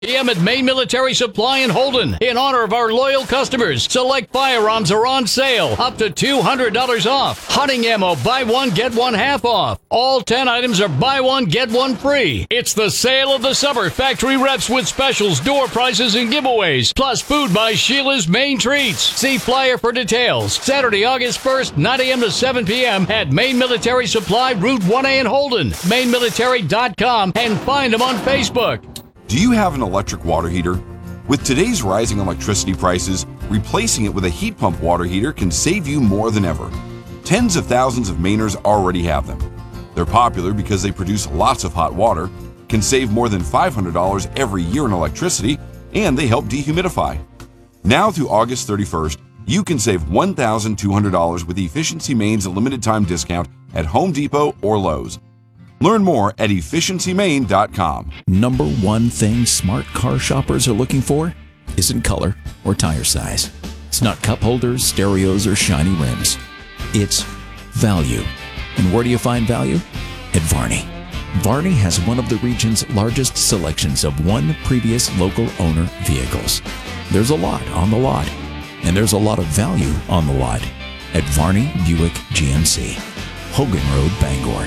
p.m. at Maine Military Supply in Holden. In honor of our loyal customers, select firearms are on sale, up to $200 off. Hunting ammo, buy one, get one half off. All 10 items are buy one, get one free. It's the sale of the summer. Factory reps with specials, door prizes, and giveaways. Plus food by Sheila's Maine Treats. See flyer for details. Saturday, August 1st, 9 a.m. to 7 p.m. at Maine Military Supply, Route 1A in Holden. MaineMilitary.com and find them on Facebook. Do you have an electric water heater? With today's rising electricity prices, replacing it with a heat pump water heater can save you more than ever. Tens of thousands of Mainers already have them. They're popular because they produce lots of hot water, can save more than $500 every year in electricity, and they help dehumidify. Now through August 31st, you can save $1,200 with Efficiency Maine's limited time discount at Home Depot or Lowe's. Learn more at efficiencymaine.com. Number one thing smart car shoppers are looking for isn't color or tire size. It's not cup holders, stereos, or shiny rims. It's value. And where do you find value? At Varney. Varney has one of the region's largest selections of one previous local owner vehicles. There's a lot on the lot, and there's a lot of value on the lot at Varney Buick GMC. Hogan Road, Bangor.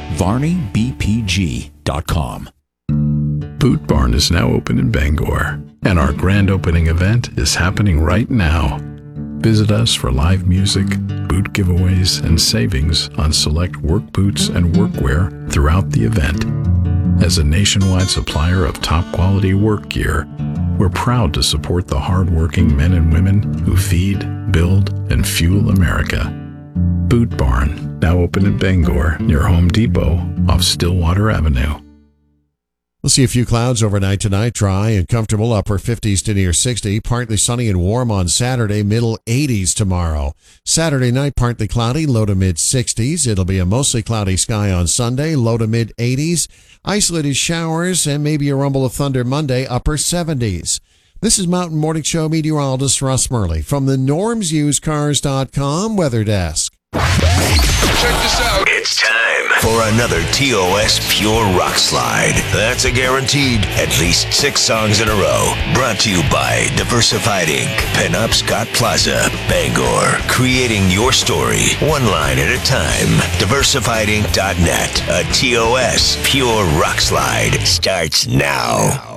VarneyBPG.com. Boot Barn is now open in Bangor, and our grand opening event is happening right now. Visit us for live music, boot giveaways, and savings on select work boots and workwear throughout the event. As a nationwide supplier of top-quality work gear, we're proud to support the hard-working men and women who feed, build, and fuel America. Boot Barn, now open in Bangor, near Home Depot, off Stillwater Avenue. We'll see a few clouds overnight tonight, dry and comfortable, upper 50s to near 60. Partly sunny and warm on Saturday, middle 80s tomorrow. Saturday night, partly cloudy, low to mid 60s. It'll be a mostly cloudy sky on Sunday, low to mid 80s. Isolated showers and maybe a rumble of thunder Monday, upper 70s. This is Mountain Morning Show meteorologist Russ Murley from the NormsUsedCars.com Weather Desk. Check this out. It's time for another TOS Pure Rock Slide. That's a guaranteed at least 6 songs in a row. Brought to you by Diversified Inc., Pinup Scott Plaza, Bangor. Creating your story, one line at a time. DiversifiedInc.net. A TOS Pure Rock Slide starts now.